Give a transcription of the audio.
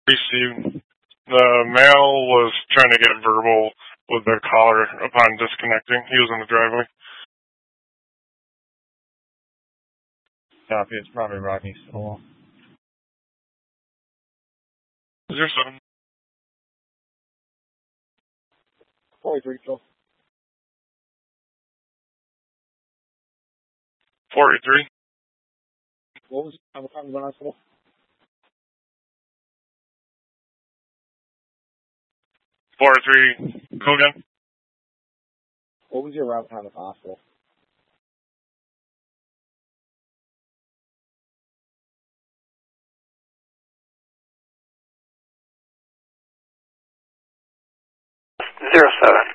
received. The male was trying to get verbal with the caller upon disconnecting. He was in the driveway. Copy, it's probably Rodney Stowell. 07. 43, Phil. 43. What was the time you went on school? 43. Go again. What was your route time at the hospital? Zero 07.